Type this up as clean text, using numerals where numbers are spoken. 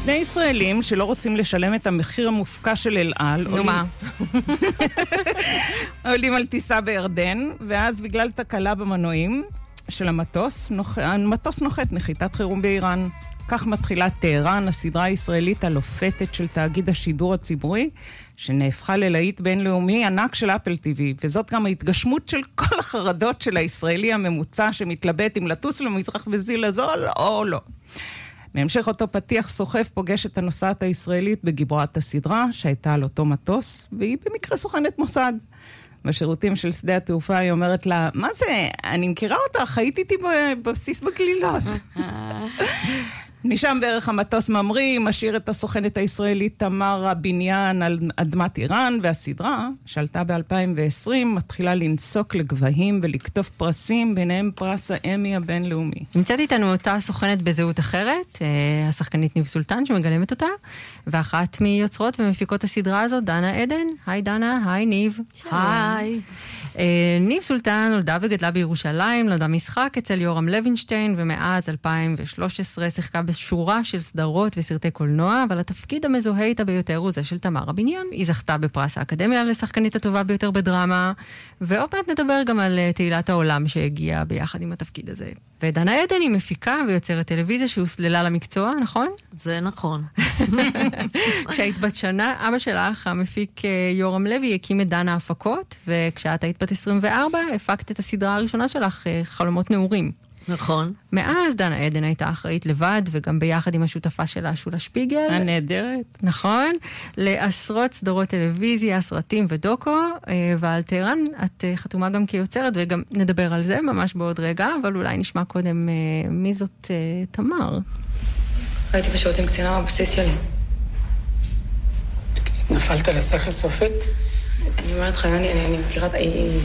שני ישראלים שלא רוצים לשלם את המחיר המופקע של אל על, נו מה? עולים על טיסה בירדן, ואז בגלל תקלה במנועים של המטוס נוחת נחיתת חירום באיראן. כך מתחילה טהרן, הסדרה הישראלית הלופתת של תאגיד השידור הציבורי, שנהפכה ללהיט בינלאומי ענק של אפל טיווי, וזאת גם ההתגשמות של כל החרדות של הישראלי הממוצע שמתלבט אם לטוס למזרח בזיל הזול או לא. בהמשך אותו פתיח סוחף פוגש את הנוסעת הישראלית בגיבורת הסדרה, שהייתה על אותו מטוס, והיא במקרה סוכנת מוסד. בשירותים של שדה התעופה היא אומרת לה, מה זה? אני מכירה אותך, הייתי איתי בבסיס בגלילות. משם בערך המטוס ממריא, משאיר את הסוכנת הישראלית תמר הבניין על אדמת איראן, והסדרה, שעלתה ב-2020, מתחילה לנסוק לגבהים ולכתוב פרסים, ביניהם פרס האמי הבינלאומי. נמצאת איתנו אותה סוכנת בזהות אחרת, השחקנית ניב סולטן שמגלמת אותה, ואחת מיוצרות ומפיקות הסדרה הזאת, דנה עדן. היי דנה, היי ניב. היי. ניב סולטן נולדה וגדלה בירושלים, נולדה משחק אצל יורם לוינשטיין, ומאז 2013 שיחקה בשורה של סדרות וסרטי קולנוע, אבל התפקיד המזוהה איתה ביותר הוא זה של תמר הבניין. היא זכתה בפרס האקדמיה לשחקנית הטובה ביותר בדרמה, ועוד מעט נדבר גם על תהילת העולם שהגיעה ביחד עם התפקיד הזה. ודנה עדן היא מפיקה ויוצרת טלוויזיה שהוסללה למקצוע, נכון? זה נכון. כשהיית בת שנה, אבא שלך, המפיק יורם לוי, הקים את דנה הפקות, וכשאת היית בת 24, הפקת את הסדרה הראשונה שלך, חלומות נעורים. נכון. מאז דנה עדן הייתה אחראית לבד, וגם ביחד עם השותפה שלה, שולה שפיגל. הנהדרת. נכון. לעשרות סדרות טלוויזיה, סרטים ודוקו, ועל טהרן את חתומה גם כיוצרת, וגם נדבר על זה ממש בעוד רגע, אבל אולי נשמע קודם מי זאת תמר. הייתי בשירות עם קצינה בבסיס שלי. נפלת לשכל סופית? אני אומרת לך, אני מכירה, היא